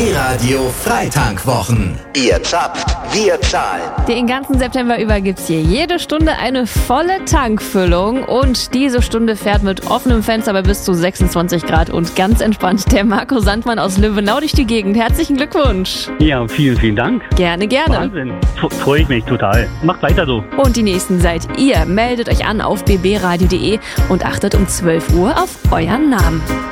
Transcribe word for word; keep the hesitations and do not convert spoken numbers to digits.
B-Radio Freitankwochen. Ihr zapft, wir zahlen. Den ganzen September über gibt's hier jede Stunde eine volle Tankfüllung. Und diese Stunde fährt mit offenem Fenster bei bis zu sechsundzwanzig Grad und ganz entspannt der Marco Sandmann aus Löwenau durch die Gegend. Herzlichen Glückwunsch. Ja, vielen, vielen Dank. Gerne, gerne. Wahnsinn. Freue ich mich total. Macht weiter so. Und die Nächsten seid ihr. Meldet euch an auf b b radio punkt d e und achtet um zwölf Uhr auf euren Namen.